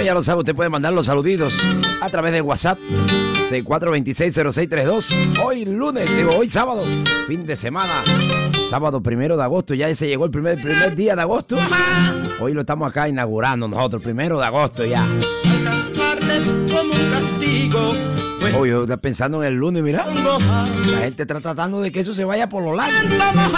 ya lo sabe, usted puede mandar los saluditos a través de WhatsApp 64260632. Hoy lunes, hoy sábado, fin de semana, sábado 1 de agosto, ya se llegó el primer día de agosto. Hoy lo estamos acá inaugurando nosotros, 1 de agosto ya. Alcanzarles como un castigo. Hoy está pensando en el lunes, mira. La gente está tratando de que eso se vaya por lo largo.